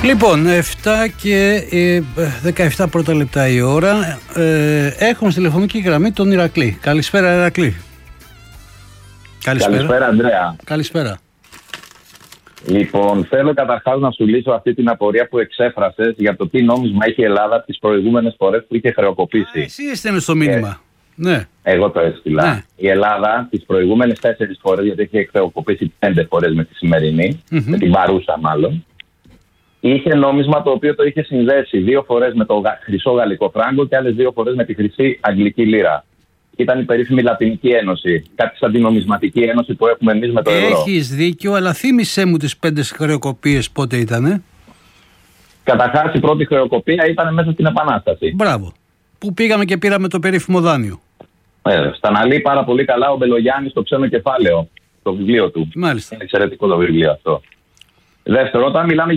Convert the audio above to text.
Λοιπόν, 7 και 17 πρώτα λεπτά η ώρα. Έχουμε στη τηλεφωνική γραμμή τον Ηρακλή. Καλησπέρα, Ηρακλή. Καλησπέρα, Ανδρέα. Καλησπέρα. Λοιπόν, θέλω καταρχάς να σου λύσω αυτή την απορία που εξέφρασες για το τι νόμισμα έχει η Ελλάδα τις προηγούμενες φορές που είχε χρεοκοπήσει. Εσύ έστειλες στο μήνυμα. Ναι. Εγώ το έστειλα. Ναι. Η Ελλάδα τις προηγούμενες 4 φορές, γιατί έχει χρεοκοπήσει 5 φορές με τη σημερινή, με την παρούσα μάλλον, είχε νόμισμα το οποίο το είχε συνδέσει 2 φορές με το χρυσό γαλλικό φράγκο και άλλες 2 φορές με τη χρυσή αγγλική λίρα. Ήταν η περίφημη Λατινική Ένωση. Κάτι σαν την νομισματική ένωση που έχουμε εμείς με το ευρώ. Έχεις δίκιο, αλλά θύμισέ μου τις 5 χρεοκοπίες πότε ήτανε. Καταρχάς η πρώτη χρεοκοπία ήταν μέσα στην Επανάσταση. Μπράβο. Που πήγαμε και πήραμε το περίφημο δάνειο. Στα αναλύει πάρα πολύ καλά ο Μπελογιάννης στο Ξένο Κεφάλαιο, το βιβλίο του. Μάλιστα. Είναι εξαιρετικό το βιβλίο αυτό. Δεύτερο, όταν μιλάμε